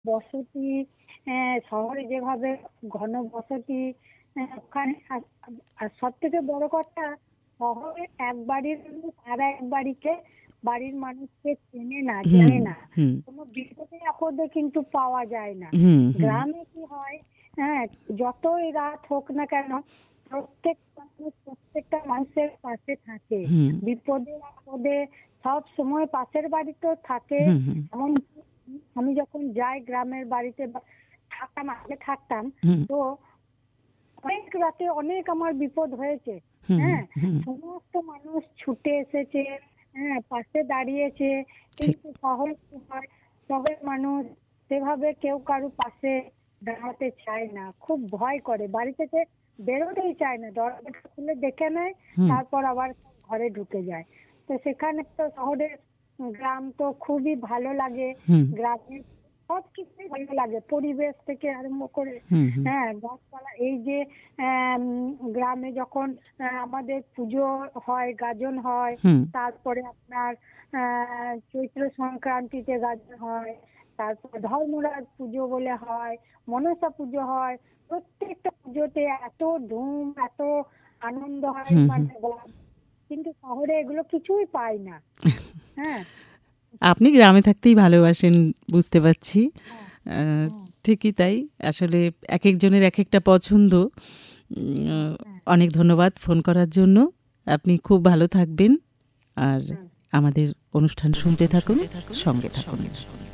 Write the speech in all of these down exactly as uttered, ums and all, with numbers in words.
বসতি, আহ, শহরে যেভাবে ঘন বসতি, আহ, ওখানে আর সব থেকে বড় কথা, শহরে এক বাড়ির লোক আর এক বাড়িকে বাড়ির মানুষকে চেনে না, হুম জানে না। হুম কোনো বিপদে আপদে কিন্তু পাওয়া যায় না। হুম হুম গ্রামে কি হয়, হ্যাঁ, যতই রাত হোক না কেন, প্রত্যেক মানুষ প্রত্যেকটা মানুষের পাশে থাকে, হুম বিপদে আপদে সব সময় পাশের বাড়িতেও থাকে। হুম হুম এমন আমি যখন যাই গ্রামের বাড়িতে বা থাকতাম, আগে থাকতাম, হুম তো অনেক রাতে অনেক আমার বিপদ হয়েছে। হুম হ্যাঁ, হুম সমস্ত মানুষ ছুটে এসেছে, হ্যাঁ, পাশে দাঁড়িয়েছে। ঠিক। কিন্তু শহরে কি হয়, শহরের মানুষ সেভাবে কেউ কারো পাশে দাঁড়াতে চায় না, খুব ভয় করে, বাড়ি থেকে বেরোতেই চায় না, দরজাটা খুলে দেখে নেয়, হুম তারপর আবার ঘরে ঢুকে যায়। তো সেখানে তো শহরের, গ্রাম তো খুবই ভালো লাগে। হুম গ্রামের সব কিছুই ভালো লাগে, পরিবেশ থেকে আরম্ভ করে, হুম হুম হ্যাঁ, গাছপালা, এই যে আম, গ্রামে যখন আহ, আমাদের পুজো হয়, গাজন হয়, হুম তারপরে আপনার আহ চৈত্র সংক্রান্তিতে গাজন হয়, তারপর ধর্মরাজ পুজো বলে হয়, মনসা পুজো হয়, প্রত্যেকটা পুজোতে এত ধুম, এত আনন্দ হয়, হুম হুম। মানে বলার, কিন্তু শহরে এগুলো কিছুই পাই না। হ্যাঁ, আপনি গ্রামে থাকতেই ভালোবাসেন, বুঝতে পারছি। হ্যাঁ, আহ, হ্যাঁ, ঠিকই তাই। আসলে এক একজনের এক একটা পছন্দ। উম, হ্যাঁ, আহ, হ্যাঁ, অনেক ধন্যবাদ ফোন করার জন্য। আপনি খুব ভালো থাকবেন, আর হ্যাঁ। আমাদের অনুষ্ঠান শুনতে থাকুন, সঙ্গে থাকুন।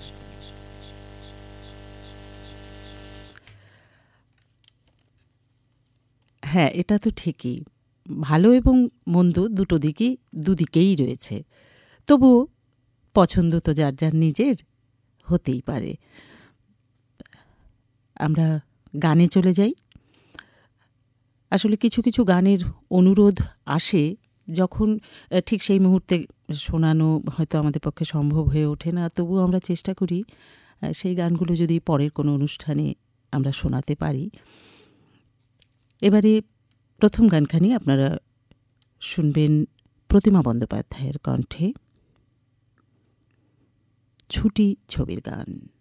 হ্যাঁ, এটা তো ঠিকই। ভালো এবং মন্দ দুটো দিকই, দুদিকেই রয়েছে। তবুও পছন্দ তো যার যার নিজের হতেই পারে। আমরা গানে চলে যাই। আসলে কিছু কিছু গানের অনুরোধ আসে, যখন আহ, ঠিক সেই মুহূর্তে শোনানো হয়তো আমাদের পক্ষে সম্ভব হয়ে ওঠে না, তবুও আমরা চেষ্টা করি আহ, সেই গানগুলো যদি পরের কোনো অনুষ্ঠানে আমরা শোনাতে পারি। এবারে প্রথম গানখানি আপনারা শুনবেন প্রতিমা বন্দ্যোপাধ্যায়ের কণ্ঠে, ছুটি ছবির গান।